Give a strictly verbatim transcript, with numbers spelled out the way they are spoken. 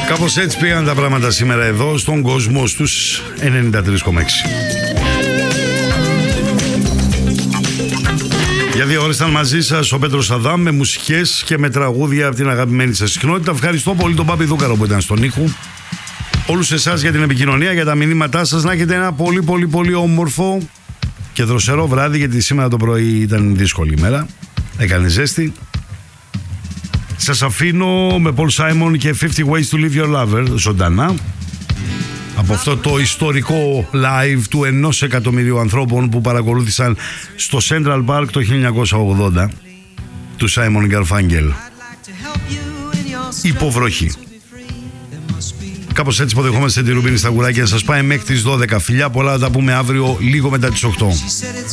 Κάπως έτσι πήγαν τα πράγματα σήμερα εδώ στον κόσμο στους ενενήντα τρία κόμμα έξι. Για δύο ώρες ήταν μαζί σας ο Πέτρος Αδάμ με μουσικές και με τραγούδια από την αγαπημένη σας συχνότητα. Ευχαριστώ πολύ τον Πάπη Δούκαρο που ήταν στον ήχο. Όλους εσάς για την επικοινωνία, για τα μηνύματά σας. Να έχετε ένα πολύ πολύ πολύ όμορφο και δροσερό βράδυ, γιατί σήμερα το πρωί ήταν δύσκολη ημέρα. Έκανε ζέστη. Σας αφήνω με Paul Simon και fifty ways to leave your lover ζωντανά από αυτό το ιστορικό live του ενός εκατομμυρίου ανθρώπων που παρακολούθησαν στο Central Park το χίλια εννιακόσια ογδόντα του Simon Garfunkel. Υποβροχή. Κάπως έτσι υποδεχόμαστε τη Ρουμπίνη στα κουράκια. Να σας πάει μέχρι τις δώδεκα. Φιλιά πολλά, θα τα πούμε αύριο λίγο μετά τις οκτώ.